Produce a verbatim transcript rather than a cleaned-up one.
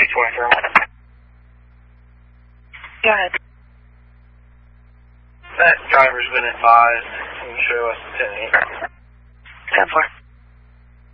twenty-three. Go ahead. That driver's been advised. You can show us ten eight. ten four.